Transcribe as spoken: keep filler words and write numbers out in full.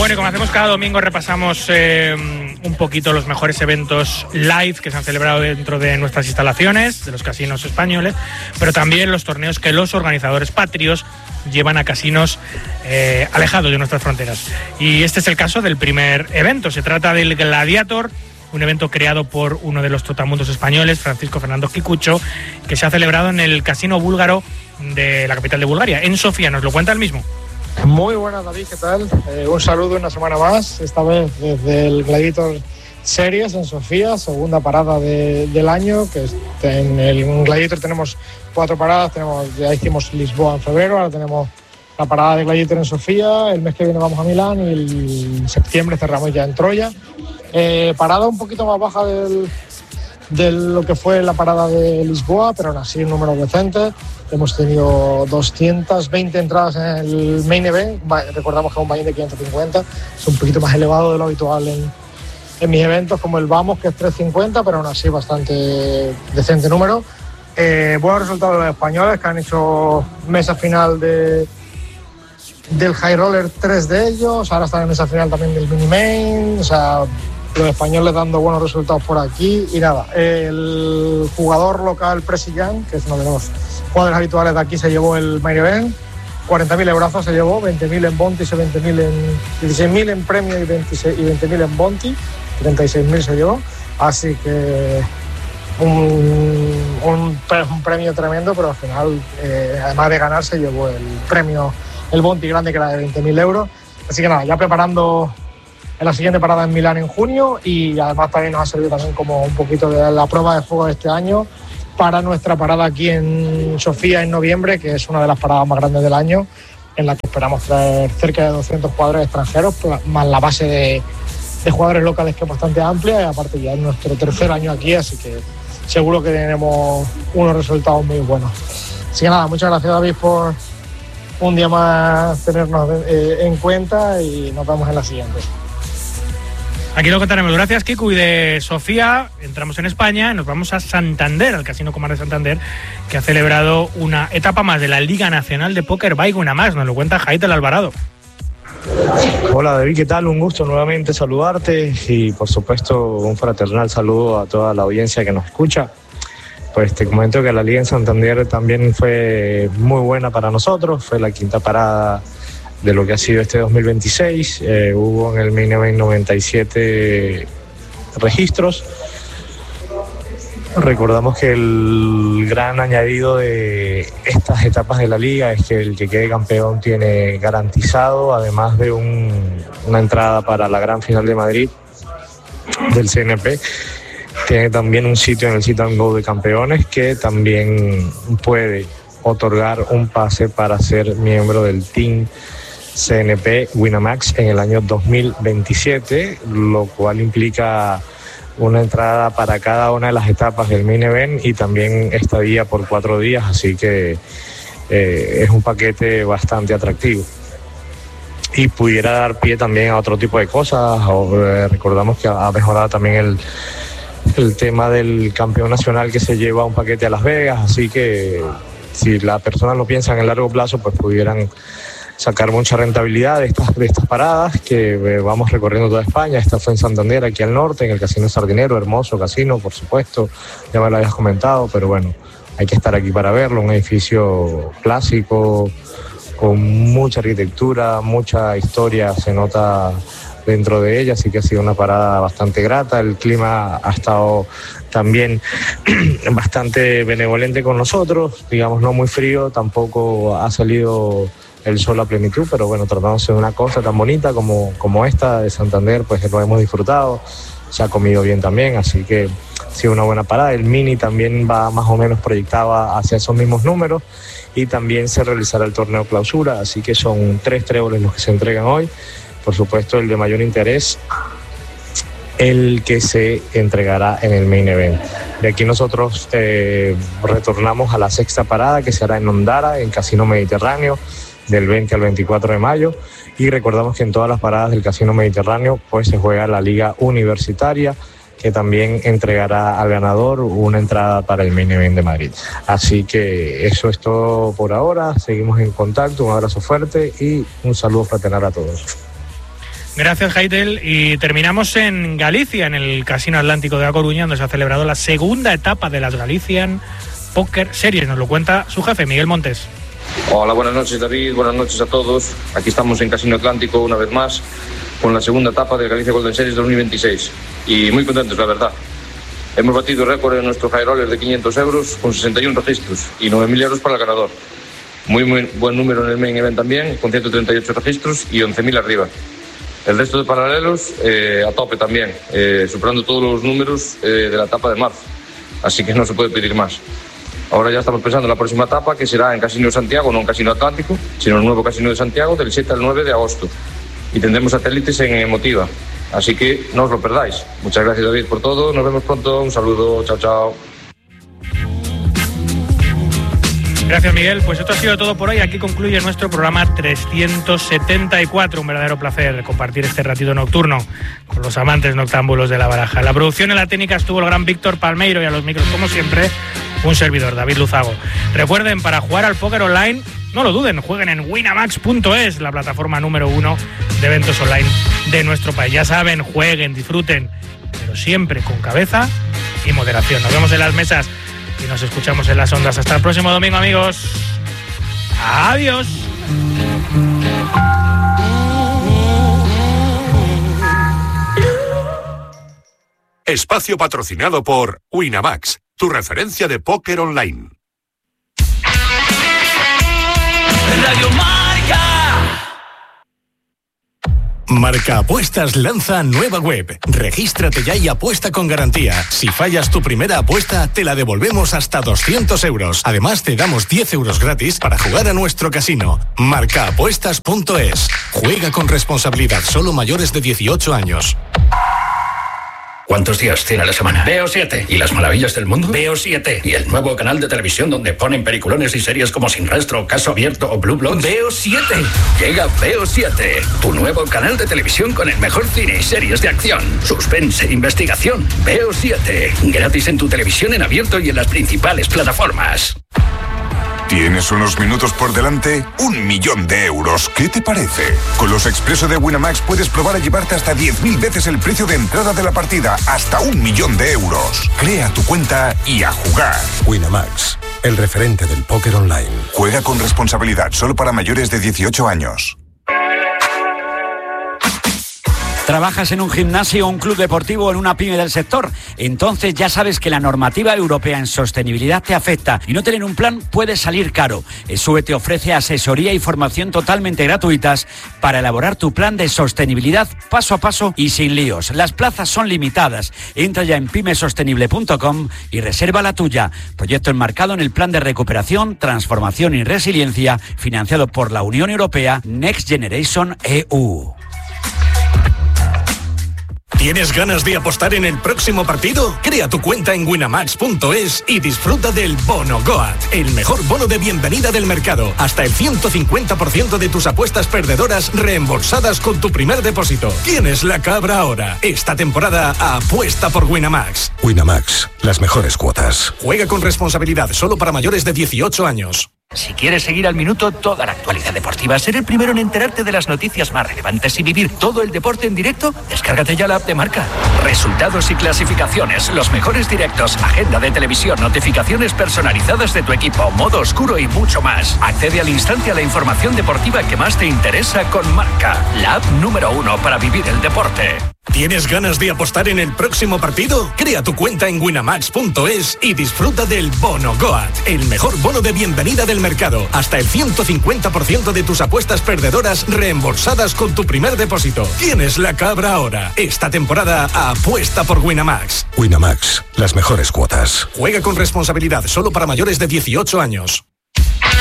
Bueno, y como hacemos cada domingo, repasamos eh, un poquito los mejores eventos live que se han celebrado dentro de nuestras instalaciones, de los casinos españoles, pero también los torneos que los organizadores patrios llevan a casinos eh, alejados de nuestras fronteras. Y este es el caso del primer evento. Se trata del Gladiator, un evento creado por uno de los trotamundos españoles, Francisco Fernando Kikucho, que se ha celebrado en el casino búlgaro de la capital de Bulgaria, en Sofía. Nos lo cuenta él mismo. Muy buenas, David, ¿qué tal? Eh, un saludo una semana más, esta vez desde el Gladiator Series en Sofía, segunda parada de, del año, que en el Gladiator tenemos cuatro paradas, tenemos, ya hicimos Lisboa en febrero, ahora tenemos la parada de Gladiator en Sofía, el mes que viene vamos a Milán y en septiembre cerramos ya en Troya. Eh, parada un poquito más baja del, de lo que fue la parada de Lisboa, pero aún así un número decente. Hemos tenido doscientas veinte entradas en el main event. Recordamos que es un buy-in de quinientos cincuenta, es un poquito más elevado de lo habitual en, en mis eventos, como el Vamos, que es trescientos cincuenta, pero aún así bastante decente número. Eh, buenos resultados de los españoles, que han hecho mesa final de, del High Roller, tres de ellos. Ahora están en mesa final también del Mini Main. O sea, los españoles dando buenos resultados por aquí. Y nada, el jugador local Presi Jan, que es uno de los jugadores habituales de aquí, se llevó el main event, cuarenta mil euros se llevó, veinte mil en Bonti, veinte mil en, dieciséis mil en premio y, y veinte mil en Bonti, treinta y seis mil se llevó, así que un, un, un premio tremendo, pero al final, eh, además de ganar, se llevó el premio, el Bonti grande, que era de veinte mil euros, así que nada, ya preparando en la siguiente parada en Milán en junio, y además también nos ha servido también como un poquito de la prueba de fuego de este año, para nuestra parada aquí en Sofía en noviembre, que es una de las paradas más grandes del año, en la que esperamos traer cerca de doscientos jugadores extranjeros, más la base de, de jugadores locales, que es bastante amplia, y aparte ya es nuestro tercer año aquí, así que seguro que tenemos unos resultados muy buenos. Así que nada, muchas gracias, David, por un día más tenernos eh, en cuenta, y nos vemos en la siguiente. Aquí lo contaremos. Gracias, Kiku. Y de Sofía entramos en España, nos vamos a Santander, al Casino Comar de Santander, que ha celebrado una etapa más de la Liga Nacional de Póker Bike, una más. Nos lo cuenta Jaitel Alvarado. Hola, David, ¿qué tal? Un gusto nuevamente saludarte y, por supuesto, un fraternal saludo a toda la audiencia que nos escucha. Pues te comento que la Liga en Santander también fue muy buena para nosotros, fue la quinta parada de lo que ha sido este dos mil veintiséis. Eh, hubo en el main event noventa y siete registros. Recordamos que el gran añadido de estas etapas de la liga es que el que quede campeón tiene garantizado, además de un, una entrada para la gran final de Madrid del C N P, tiene también un sitio en el Sit and Go de campeones, que también puede otorgar un pase para ser miembro del team C N P Winamax en el año dos mil veintisiete, lo cual implica una entrada para cada una de las etapas del main event y también estadía por cuatro días, así que eh, es un paquete bastante atractivo. Y pudiera dar pie también a otro tipo de cosas. O, eh, recordamos que ha mejorado también el, el tema del campeón nacional, que se lleva un paquete a Las Vegas, así que si las personas lo piensan en largo plazo, pues pudieran sacar mucha rentabilidad de estas, de estas paradas, que eh, vamos recorriendo toda España. Esta fue en Santander, aquí al norte, en el Casino Sardinero, hermoso casino, por supuesto, ya me lo habías comentado, pero bueno, hay que estar aquí para verlo, un edificio clásico, con mucha arquitectura, mucha historia, se nota dentro de ella, así que ha sido una parada bastante grata. El clima ha estado también bastante benevolente con nosotros, digamos, no muy frío, tampoco ha salido el sol a plenitud, pero bueno, tratándose de una cosa tan bonita como, como esta de Santander, pues lo hemos disfrutado, se ha comido bien también, así que ha sido una buena parada. El Mini también va más o menos proyectado hacia esos mismos números, y también se realizará el torneo clausura, así que son tres tréboles los que se entregan hoy. Por supuesto, el de mayor interés, el que se entregará en el main event. De aquí nosotros eh, retornamos a la sexta parada, que se hará en Ondara, en Casino Mediterráneo, del veinte al veinticuatro de mayo, y recordamos que en todas las paradas del Casino Mediterráneo pues se juega la Liga Universitaria, que también entregará al ganador una entrada para el main event de Madrid. Así que eso es todo por ahora, seguimos en contacto, un abrazo fuerte y un saludo fraternal a todos. Gracias, Haitel. Y terminamos en Galicia, en el Casino Atlántico de A Coruña, donde se ha celebrado la segunda etapa de las Galician Poker Series. Nos lo cuenta su jefe, Miguel Montes. Hola, buenas noches, David. Buenas noches a todos. Aquí estamos en Casino Atlántico una vez más con la segunda etapa de Galicia Golden Series dos mil veintiséis. Y muy contentos, la verdad. Hemos batido récord en nuestro high roller de quinientos euros con sesenta y uno registros y nueve mil euros para el ganador. Muy, muy buen número en el main event también, con ciento treinta y ocho registros y once mil arriba. El resto de paralelos eh, a tope también, eh, superando todos los números eh, de la etapa de marzo. Así que no se puede pedir más. Ahora ya estamos pensando en la próxima etapa, que será en Casino de Santiago, no en Casino Atlántico, sino en el nuevo Casino de Santiago del siete al nueve de agosto. Y tendremos satélites en Emotiva. Así que no os lo perdáis. Muchas gracias, David, por todo. Nos vemos pronto. Un saludo. Chao, chao. Gracias, Miguel. Pues esto ha sido todo por hoy. Aquí concluye nuestro programa trescientos setenta y cuatro. Un verdadero placer compartir este ratito nocturno con los amantes noctámbulos de la baraja. En la producción, en la técnica, estuvo el gran Víctor Palmeiro, y a los micros, como siempre, un servidor, David Luzago. Recuerden, para jugar al póker online, no lo duden, jueguen en winamax punto es, la plataforma número uno de eventos online de nuestro país. Ya saben, jueguen, disfruten, pero siempre con cabeza y moderación. Nos vemos en las mesas y nos escuchamos en las ondas. Hasta el próximo domingo, amigos. Adiós. Espacio patrocinado por Winamax, tu referencia de póker online. Radio Marca. Marca Apuestas lanza nueva web. Regístrate ya y apuesta con garantía. Si fallas tu primera apuesta, te la devolvemos hasta doscientos euros. Además, te damos diez euros gratis para jugar a nuestro casino. marca apuestas punto es. Juega con responsabilidad, solo mayores de dieciocho años. ¿Cuántos días tiene la semana? Veo siete. ¿Y las maravillas del mundo? Veo siete. ¿Y el nuevo canal de televisión donde ponen peliculones y series como Sin Rastro, Caso Abierto o Blue Bloods? Veo siete. Llega Veo siete, tu nuevo canal de televisión con el mejor cine y series de acción, suspense e investigación. Veo siete. Gratis en tu televisión en abierto y en las principales plataformas. ¿Tienes unos minutos por delante? Un millón de euros. ¿Qué te parece? Con los expresos de Winamax puedes probar a llevarte hasta diez mil veces el precio de entrada de la partida. Hasta un millón de euros. Crea tu cuenta y a jugar. Winamax, el referente del póker online. Juega con responsabilidad, solo para mayores de dieciocho años. ¿Trabajas en un gimnasio, un club deportivo o en una pyme del sector? Entonces ya sabes que la normativa europea en sostenibilidad te afecta y no tener un plan puede salir caro. ESUE te ofrece asesoría y formación totalmente gratuitas para elaborar tu plan de sostenibilidad paso a paso y sin líos. Las plazas son limitadas. Entra ya en pyme sostenible punto com y reserva la tuya. Proyecto enmarcado en el Plan de Recuperación, Transformación y Resiliencia, financiado por la Unión Europea Next Generation E U. ¿Tienes ganas de apostar en el próximo partido? Crea tu cuenta en winamax punto es y disfruta del Bono Goat, el mejor bono de bienvenida del mercado. Hasta el ciento cincuenta por ciento de tus apuestas perdedoras reembolsadas con tu primer depósito. ¿Quién es la cabra ahora? Esta temporada apuesta por Winamax. Winamax, las mejores cuotas. Juega con responsabilidad, solo para mayores de dieciocho años. Si quieres seguir al minuto toda la actualidad deportiva, ser el primero en enterarte de las noticias más relevantes y vivir todo el deporte en directo, descárgate ya la app de Marca. Resultados y clasificaciones, los mejores directos, agenda de televisión, notificaciones personalizadas de tu equipo, modo oscuro y mucho más. Accede al instante a la información deportiva que más te interesa con Marca, la app número uno para vivir el deporte. ¿Tienes ganas de apostar en el próximo partido? Crea tu cuenta en winamax punto es y disfruta del Bono Goat, el mejor bono de bienvenida del mercado. Hasta el ciento cincuenta por ciento de tus apuestas perdedoras reembolsadas con tu primer depósito. ¿Quién es la cabra ahora? Esta temporada apuesta por Winamax. Winamax, las mejores cuotas. Juega con responsabilidad, solo para mayores de dieciocho años.